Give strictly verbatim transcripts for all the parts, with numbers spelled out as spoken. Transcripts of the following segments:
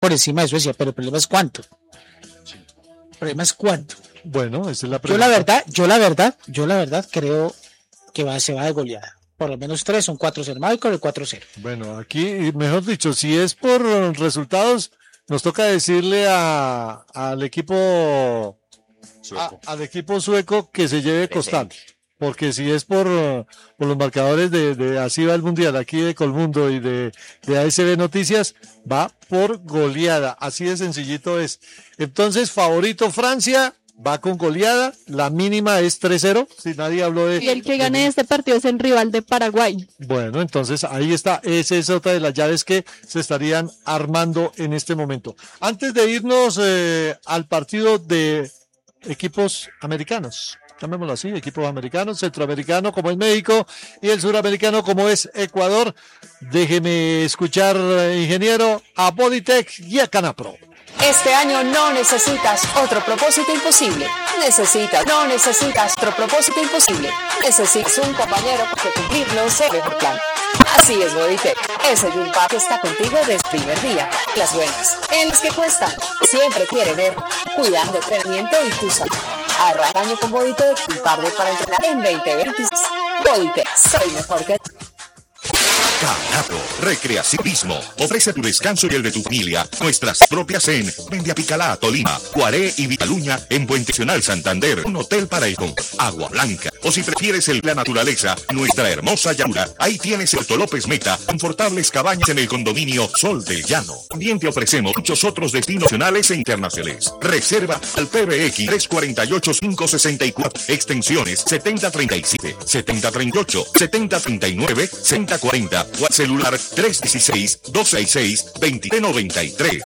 por encima de Suecia, pero el problema es cuánto. El problema es cuánto. Bueno, esa es la Yo pregunta. la verdad, yo la verdad, yo la verdad creo que va, se va de goleada. Por lo menos tres, son cuatro cero. Me voy con el cuatro cero. Bueno, aquí, mejor dicho, si es por resultados, nos toca decirle a, al equipo a- al equipo sueco que se lleve Costal. Porque si es por, uh, por los marcadores de, de Así va el Mundial, aquí de Colmundo y de, de A S B Noticias, va por goleada. Así de sencillito es. Entonces, favorito Francia, va con goleada. La mínima es tres cero. Si nadie habló de. Y el que gane este partido es el rival de Paraguay. Bueno, entonces ahí está. Esa es otra de las llaves que se estarían armando en este momento. Antes de irnos eh, al partido de equipos americanos, llamémoslo así, equipos americanos, centroamericano como es México y el suramericano como es Ecuador, déjeme escuchar, eh, ingeniero, a Bodytech y a Canapro. Este año no necesitas otro propósito imposible. Necesitas, no necesitas otro propósito imposible. Necesitas un compañero que cumplirlo sea el mejor plan. Así es Bodytech. Ese Junpa que está contigo desde el primer día. Las buenas, en las que cuestan. Siempre quiere ver, cuidando tu entrenamiento y tu salud. Arranca año con Bodytech y tarde para entrenar en veinte veintiséis. Bodytech, soy mejor que tú. Canapro, recreacionismo. Ofrece tu descanso y el de tu familia. Nuestras propias en Mendiapicalá, Tolima, Guaré y Vitaluña, en Puente Nacional, Santander. Un hotel para el con Agua Blanca. O si prefieres el la naturaleza, nuestra hermosa llanura. Ahí tienes el López Meta, confortables cabañas en el condominio Sol del Llano. También te ofrecemos muchos otros destinos nacionales e internacionales. Reserva al P B X tres cuatro ocho cinco seis cuatro, extensiones setenta treinta y siete, setenta treinta y ocho, setenta treinta y nueve, sesenta cuarenta. O al celular tres uno seis, dos seis seis, dos cero nueve tres.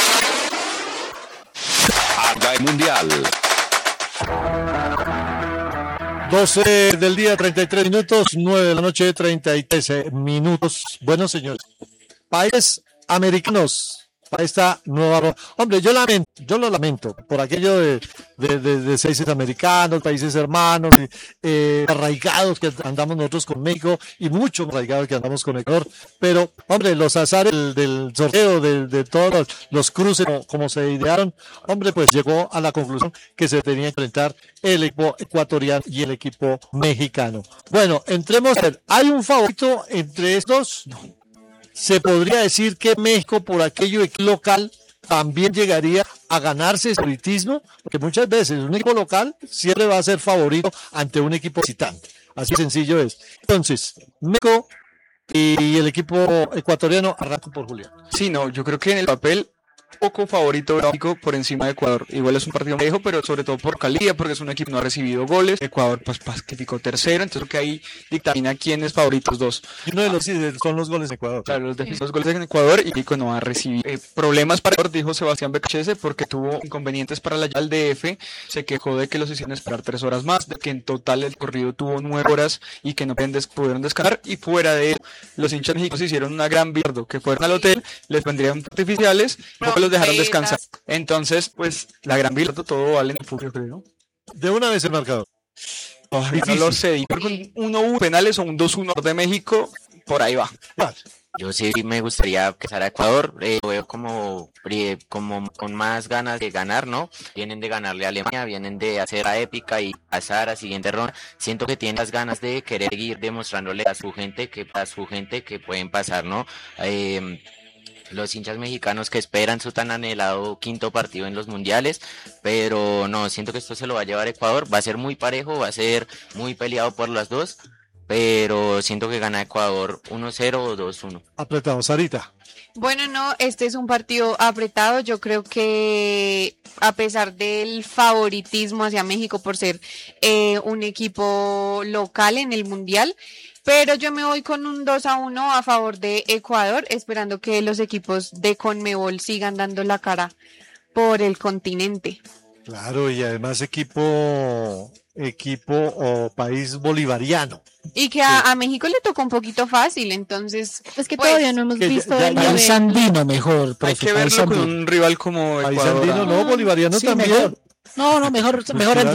Haga el Mundial. doce del día, treinta y tres minutos, nueve de la noche, treinta y tres minutos. Bueno, señores, países americanos para esta nueva ronda. Hombre, yo lamento, yo lo lamento por aquello de, de, de, de países americanos, países hermanos, eh, arraigados que andamos nosotros con México y mucho arraigados que andamos con Ecuador. Pero, hombre, los azares del, del sorteo, de, de todos los, los cruces como, como se idearon, hombre, pues llegó a la conclusión que se tenía que enfrentar el equipo ecuatoriano y el equipo mexicano. Bueno, entremos a ver, ¿hay un favorito entre estos? No. Se podría decir que México, por aquello local, también llegaría a ganarse el favoritismo, porque muchas veces un equipo local siempre va a ser favorito ante un equipo visitante. Así de sencillo es. Entonces, México y el equipo ecuatoriano arrancan por Julián. Sí, no, yo creo que en el papel poco favorito México por encima de Ecuador. Igual es un partido parejo, pero sobre todo por calidad, porque es un equipo que no ha recibido goles. Ecuador pues clasificó tercero, entonces creo que ahí dictamina quién es favorito los dos. Y uno de los sí, son los goles de Ecuador. Claro, los defensores goles en Ecuador y México no ha recibido. Eh, problemas para Ecuador, dijo Sebastián Becachese, porque tuvo inconvenientes para la al D F. Se quejó de que los hicieron esperar tres horas más, de que en total el corrido tuvo nueve horas y que no pudieron descansar. Y fuera de eso, los hinchas mexicanos hicieron una gran birdo, que fueron al hotel, les vendrían artificiales, no los dejaron descansar. Entonces, pues, la gran birdo, todo vale en el fútbol, creo. De una vez el marcador. Oh, no lo sé, yo creo que un uno uno penales o un dos uno de México, por ahí va. Yo sí me gustaría que sea Ecuador, eh, lo veo como, eh, como con más ganas de ganar, ¿no? Vienen de ganarle a Alemania, vienen de hacer la épica y pasar a siguiente ronda. Siento que tienen las ganas de querer seguir demostrándole a su gente que a su gente que pueden pasar, ¿no? Eh, los hinchas mexicanos que esperan su tan anhelado quinto partido en los mundiales, pero no, siento que esto se lo va a llevar Ecuador, va a ser muy parejo, va a ser muy peleado por las dos, pero siento que gana Ecuador uno cero o dos uno. Apretado, Sarita. Bueno, no, este es un partido apretado. Yo creo que a pesar del favoritismo hacia México por ser eh, un equipo local en el mundial, pero yo me voy con un dos a uno a favor de Ecuador, esperando que los equipos de CONMEBOL sigan dando la cara por el continente. Claro, y además equipo, equipo o país bolivariano. Y que a, a México le tocó un poquito fácil, entonces... Es que pues, todavía no hemos que visto ya- el ya- nivel. País andino mejor, profe. Hay que país verlo con andino. un rival como País Ecuador. andino, no, bolivariano Sí, también. mejor. No, no, mejor, mejor andino.